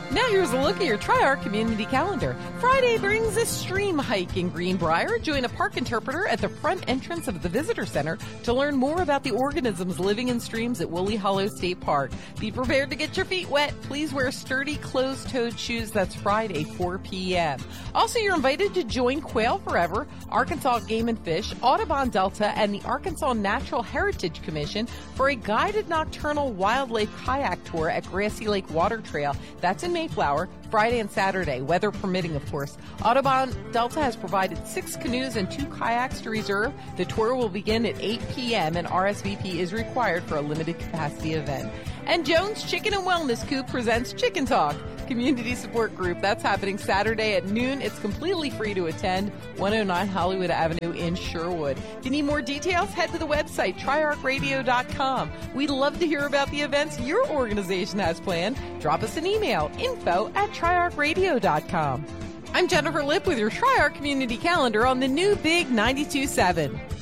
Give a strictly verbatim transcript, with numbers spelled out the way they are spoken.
Now here's a look at your Tri-Arc community calendar. Friday brings a stream hike in Greenbrier. Join a park interpreter at the front entrance of the Visitor Center to learn more about the organisms living in streams at Woolly Hollow State Park. Be prepared to get your feet wet. Please wear sturdy closed-toed shoes. That's Friday, four p.m. Also, you're invited to join Quail Forever, Arkansas Game and Fish, Audubon Delta, and the Arkansas Natural Heritage Commission for a guided nocturnal wildlife kayak tour at Grassy Lake Water Trail. That's in Mayflower, Friday and Saturday, weather permitting, of course. Audubon Delta has provided six canoes and two kayaks to reserve. The tour will begin at eight p.m. and R S V P is required for a limited capacity event. And Jones Chicken and Wellness Coop presents Chicken Talk, community support group. That's happening Saturday at noon. It's completely free to attend, one oh nine Hollywood Avenue in Sherwood. If you need more details, head to the website, tri arc radio dot com. We'd love to hear about the events your organization has planned. Drop us an email, info at tri arc radio dot com. I'm Jennifer Lipp with your Tri-Arc Community Calendar on the new Big ninety-two point seven.